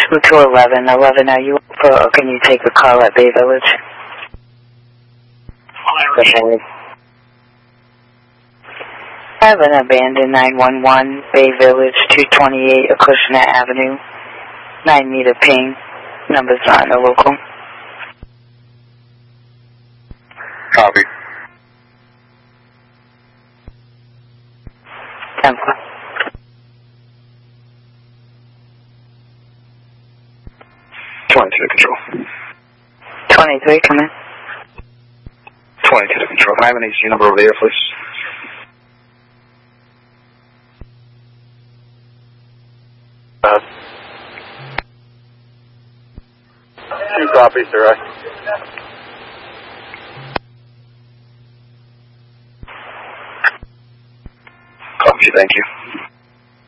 211. 11, are you up or can you take a call at Bay Village? I have an abandoned 911, Bay Village, 228 Acushnet Avenue, 9-meter ping. Numbers not in the local. Copy. 10. 22 to control. 23, come in. 22 to control. Can I have an AC number over there, please? Two copies, direct. Copy, thank you.